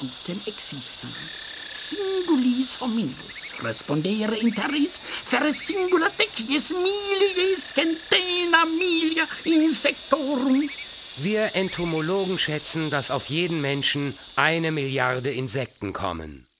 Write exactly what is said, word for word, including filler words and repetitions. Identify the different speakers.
Speaker 1: item existam. Singulis hominus respondere interis fer singula tecies milies centena milia insectorum.
Speaker 2: Wir Entomologen schätzen, dass auf jeden Menschen eine Milliarde Insekten kommen.